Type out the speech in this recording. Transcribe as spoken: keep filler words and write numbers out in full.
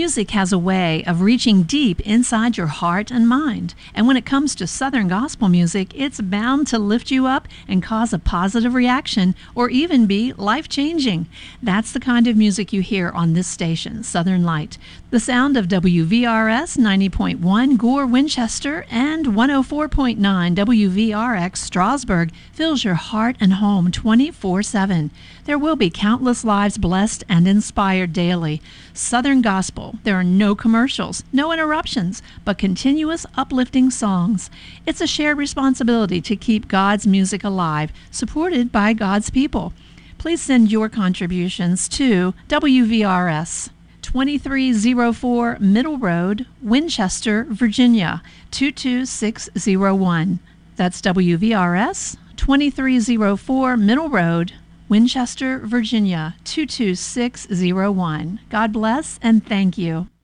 Music has a way of reaching deep inside your heart and mind. And when it comes to Southern gospel music, it's bound to lift you up and cause a positive reaction or even be life-changing. That's the kind of music you hear on this station, Southern Light. The sound of W V R S ninety point one Gore Winchester and one oh four point nine W V R X Strasburg fills your heart and home twenty-four seven. There will be countless lives blessed and inspired daily. Southern Gospel. There are no commercials, no interruptions, but continuous uplifting songs. It's a shared responsibility to keep God's music alive, supported by God's people. Please send your contributions to W V R S, twenty-three oh four Middle Road, Winchester, Virginia, two two six oh one. That's W V R S, twenty-three oh four Middle Road, Winchester, Virginia, two two six oh one. God bless and thank you.